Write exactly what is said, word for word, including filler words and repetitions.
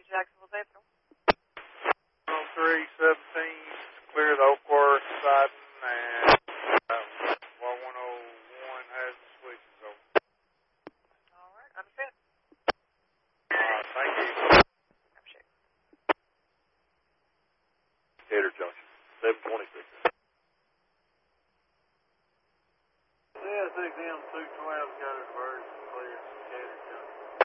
Jacksonville Central. one oh three seventeen, clear the Oakworth siding, and uh, while one oh one has the switches open. All right, understand. All right, thank you. Appreciate it. Gator Junction, seven twenty-six. C S X M two twelve got a diversion clear from Gator Junction.